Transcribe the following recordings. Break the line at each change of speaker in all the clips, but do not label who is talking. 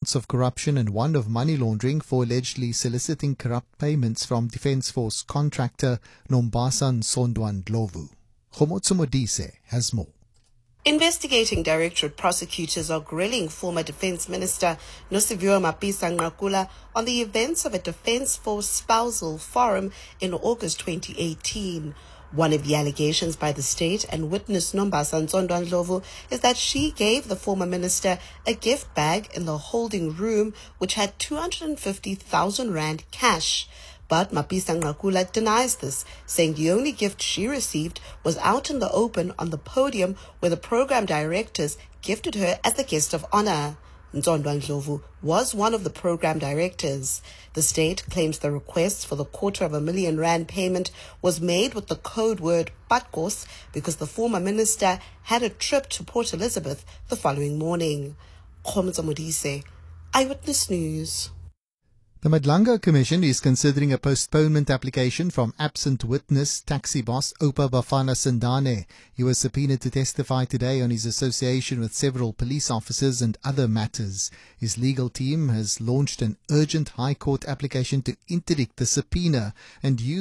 counts of corruption and 1 of money laundering for allegedly soliciting corrupt payments from Defence Force contractor Nombasa Nsondwa Ndlovu. Khomotso Modise has more.
Investigating Directorate prosecutors are grilling former Defence Minister Nosiviwe Mapisa-Nqakula on the events of a Defence Force spousal forum in August 2018. One of the allegations by the state and witness Nombasa Nsondwa Ndlovu is that she gave the former minister a gift bag in the holding room which had 250,000 rand cash. But Mapisa-Nqakula denies this, saying the only gift she received was out in the open on the podium where the program directors gifted her as the guest of honor. Nsondwa Ndlovu was one of the program directors. The state claims the request for the R250,000 rand payment was made with the code word "Patkos" because the former minister had a trip to Port Elizabeth the following morning. Khomotso Modise, Eyewitness News.
The Madlanga Commission is considering a postponement application from absent witness taxi boss Oupa Bafana Sindane. He was subpoenaed to testify today on his association with several police officers and other matters. His legal team has launched an urgent High Court application to interdict the subpoena and the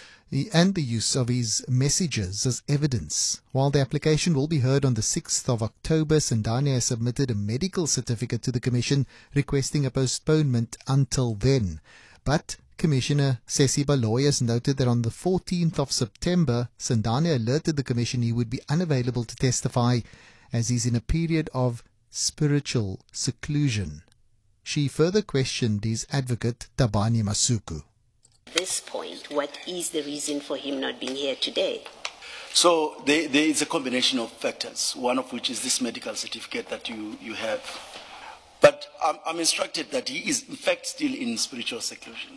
use of his messages as evidence. While the application will be heard on the 6th of October, Sindane has submitted a medical certificate to the Commission requesting a postponement until then. But Commissioner Sesi Baloyi has noted that on the 14th of September, Sindane alerted the Commission he would be unavailable to testify as he's in a period of spiritual seclusion. She further questioned his advocate Tabani Masuku.
At this point, what is the reason for him not being here today?
So there is a combination of factors, one of which is this medical certificate that you have. But I'm instructed that he is in fact still in spiritual seclusion.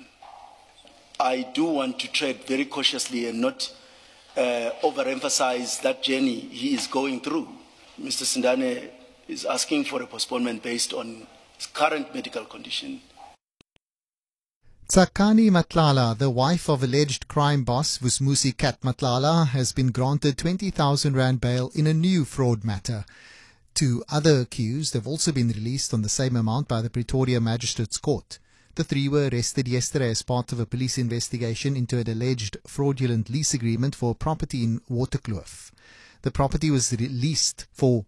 I do want to tread very cautiously and not overemphasize that journey he is going through. Mr. Sindane is asking for a postponement based on his current medical condition.
Tsakani Matlala, the wife of alleged crime boss Vusmusi Kat Matlala, has been granted 20,000 rand bail in a new fraud matter. 2 other accused have also been released on the same amount by the Pretoria Magistrates Court. The 3 were arrested yesterday as part of a police investigation into an alleged fraudulent lease agreement for a property in Waterkloof. The property was leased for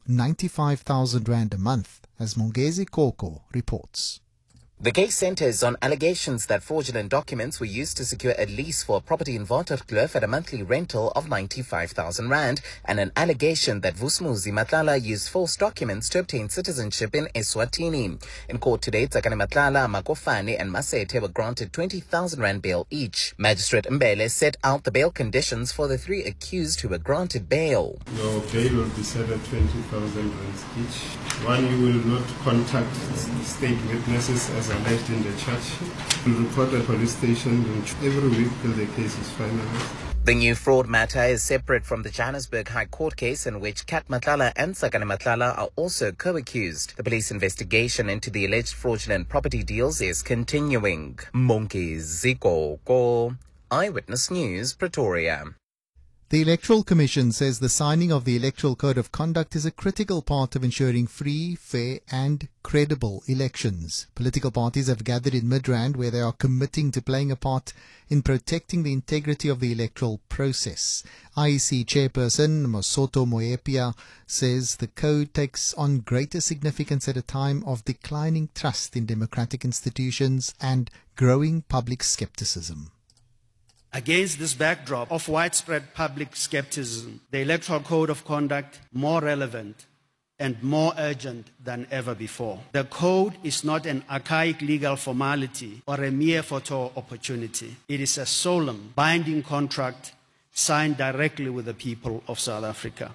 95,000 rand a month, as Mongezi Koko reports.
The case centers on allegations that fraudulent documents were used to secure a lease for a property in Waterkloof at a monthly rental of 95,000 rand, and an allegation that Vusmusi Matlala used false documents to obtain citizenship in Eswatini. In court today, Tsakani Matlala, Makofane and Masete were granted 20,000 rand bail each. Magistrate Mbele set out the bail conditions for the 3 accused who were granted bail.
Your bail will be set at 20,000 rand each. 1, you will not contact state witnesses as alleged in the charge. You will report at police station every week till the case is finalized.
The new fraud matter is separate from the Johannesburg High Court case in which Kat Matlala and Tsakani Matlala are also co-accused. The police investigation into the alleged fraudulent property deals is continuing. Mongezi Koko, Eyewitness News, Pretoria.
The Electoral Commission says the signing of the Electoral Code of Conduct is a critical part of ensuring free, fair and credible elections. Political parties have gathered in Midrand where they are committing to playing a part in protecting the integrity of the electoral process. IEC Chairperson Mosoto Moepia says the code takes on greater significance at a time of declining trust in democratic institutions and growing public skepticism.
Against this backdrop of widespread public skepticism, the Electoral Code of Conduct more relevant and more urgent than ever before. The code is not an archaic legal formality or a mere photo opportunity. It is a solemn, binding contract signed directly with the people of South Africa.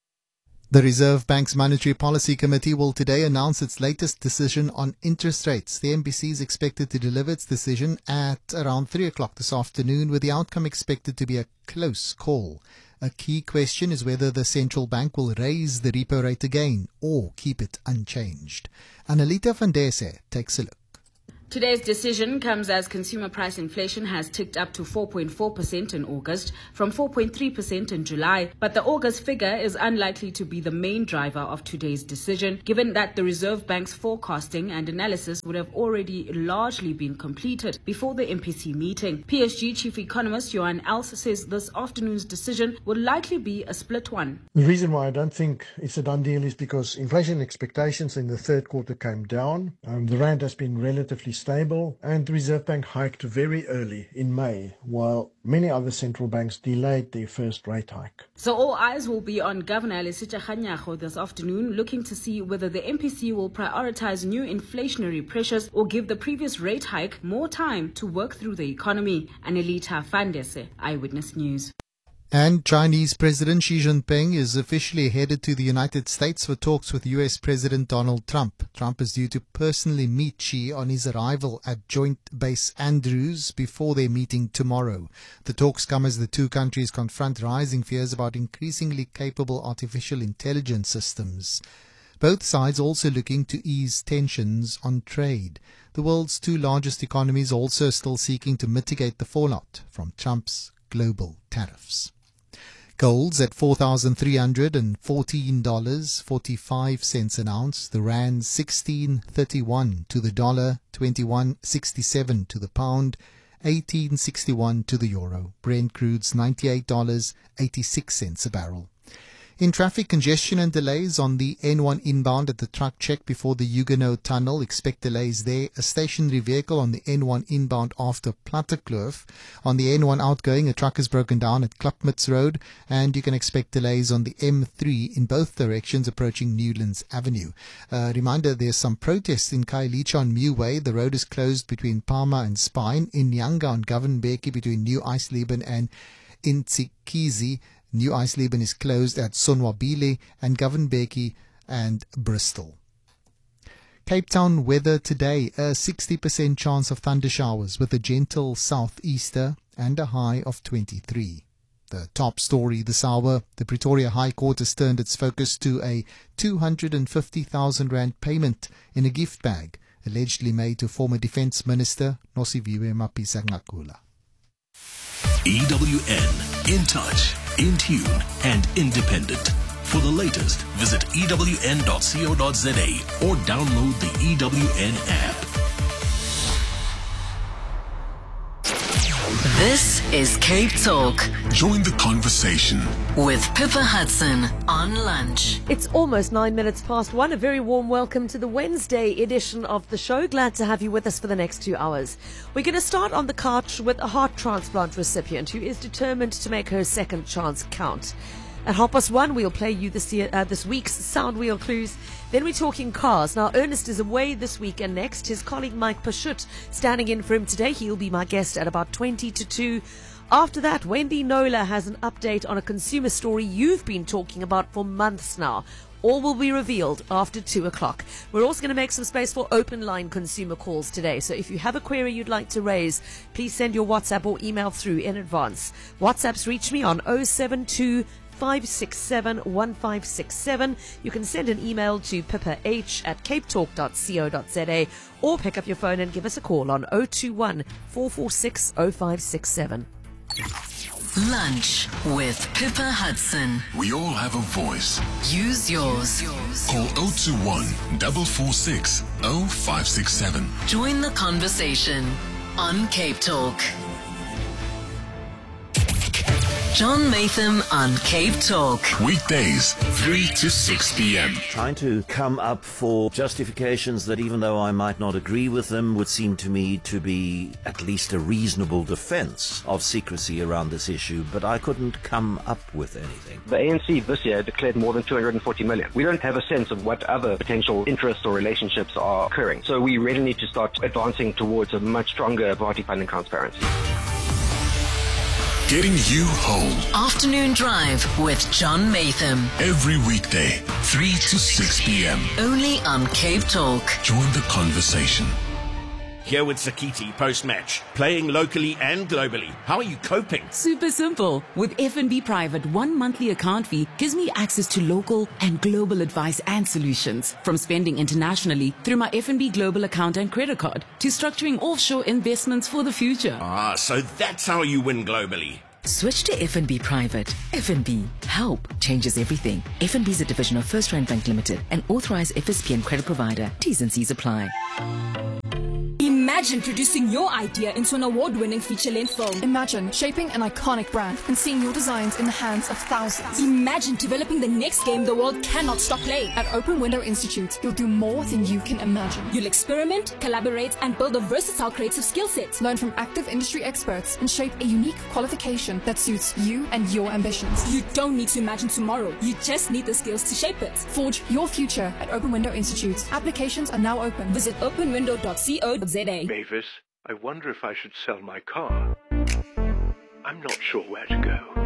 The Reserve Bank's Monetary Policy Committee will today announce its latest decision on interest rates. The MPC is expected to deliver its decision at around 3 o'clock this afternoon, with the outcome expected to be a close call. A key question is whether the central bank will raise the repo rate again or keep it unchanged. Annalita van Dese takes a look.
Today's decision comes as consumer price inflation has ticked up to 4.4% in August from 4.3% in July. But the August figure is unlikely to be the main driver of today's decision, given that the Reserve Bank's forecasting and analysis would have already largely been completed before the MPC meeting. PSG Chief Economist Johan Els says this afternoon's decision will likely be a split one.
The reason why I don't think it's a done deal is because inflation expectations in the third quarter came down. The rand has been relatively stable, and the Reserve Bank hiked very early in May, while many other central banks delayed their first rate hike.
So all eyes will be on Governor Lesitsha Kganyago this afternoon, looking to see whether the MPC will prioritize new inflationary pressures or give the previous rate hike more time to work through the economy. Anelita Fandese, Eyewitness News.
And Chinese President Xi Jinping is officially headed to the United States for talks with US President Donald Trump. Trump is due to personally meet Xi on his arrival at Joint Base Andrews before their meeting tomorrow. The talks come as the two countries confront rising fears about increasingly capable artificial intelligence systems. Both sides also looking to ease tensions on trade. The world's two largest economies also still seeking to mitigate the fallout from Trump's global tariffs. Gold's at $4,314.45 an ounce. The rand 16.31 to the dollar, 21.67 to the pound, 18.61 to the euro. Brent crude's $98.86 a barrel. In traffic, congestion and delays on the N1 inbound at the truck check before the Huguenot Tunnel. Expect delays there. A stationary vehicle on the N1 inbound after Plattekloof. On the N1 outgoing, a truck is broken down at Klapmuts Road, and you can expect delays on the M3 in both directions approaching Newlands Avenue. Reminder, there's some protests in Khayelitsha on Muway. The road is closed between Palma and Spine. In Nyanga on Govan-Beki between New Eisleben and Intsikizi. New Eisleben is closed at Sonwabile and Govan-Beki and Bristol. Cape Town weather today, a 60% chance of thundershowers with a gentle southeaster and a high of 23. The top story this hour, the Pretoria High Court has turned its focus to a 250,000 rand payment in a gift bag allegedly made to former Defence Minister Nosiviwe Mapisa-Nqakula.
EWN, in touch, in tune and independent. For the latest, visit ewn.co.za or download the EWN app.
This is Cape Talk.
Join the conversation
with Pippa Hudson on Lunch.
It's almost 9 minutes past 1. A very warm welcome to the Wednesday edition of the show. Glad to have you with us for the next 2 hours. We're going to start on the couch with a heart transplant recipient who is determined to make her second chance count. At 1:30, we'll play you this week's Sound Wheel clues. Then we're talking cars. Now, Ernest is away this week and next. His colleague Mike Pashut standing in for him today. He'll be my guest at about 20 to 2. After that, Wendy Nola has an update on a consumer story you've been talking about for months now. All will be revealed after 2 o'clock. We're also going to make some space for open line consumer calls today. So if you have a query you'd like to raise, please send your WhatsApp or email through in advance. WhatsApps reach me on 072 567 1567. You can send an email to pippah@capetalk.co.za or pick up your phone and give us a call on 021 446 0567.
Lunch with Pippa Hudson.
We all have a voice.
Use yours.
Call 021 446 0567.
Join the conversation on Cape Talk. John Maytham on Cape Talk.
Weekdays, 3 to 6 p.m.
Trying to come up for justifications that, even though I might not agree with them, would seem to me to be at least a reasonable defense of secrecy around this issue, but I couldn't come up with anything.
The ANC this year declared more than 240 million. We don't have a sense of what other potential interests or relationships are occurring. So we really need to start advancing towards a much stronger party funding transparency.
Getting you home.
Afternoon Drive with John Maytham.
Every weekday, 3 to 6 p.m.
Only on Cape Talk.
Join the conversation.
Here with Sakiti post-match, playing locally and globally. How are you coping?
Super simple. With FNB Private, 1 monthly account fee gives me access to local and global advice and solutions. From spending internationally through my FNB Global account and credit card to structuring offshore investments for the future.
Ah, so that's how you win globally.
Switch to FNB Private. FNB. Help changes everything. FNB is a division of First Rand Bank Limited, an authorized FSP and credit provider. T's and C's apply.
Imagine producing your idea into an award-winning feature-length film.
Imagine shaping an iconic brand and seeing your designs in the hands of thousands.
Imagine developing the next game the world cannot stop playing.
At Open Window Institute, you'll do more than you can imagine.
You'll experiment, collaborate, and build a versatile creative skill set.
Learn from active industry experts and shape a unique qualification that suits you and your ambitions.
You don't need to imagine tomorrow. You just need the skills to shape it.
Forge your future at Open Window Institute. Applications are now open.
Visit openwindow.co.za.
Mavis, I wonder if I should sell my car. I'm not sure where to go.